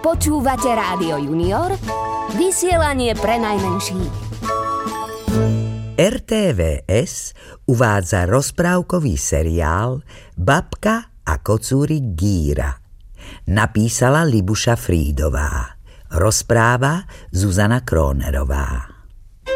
Počúvate Rádio Junior, vysielanie pre najmenších. RTVS uvádza rozprávkový seriál Babka a kocúrik Gíra. Napísala Libuša Frídová. Rozpráva Zuzana Krónerová.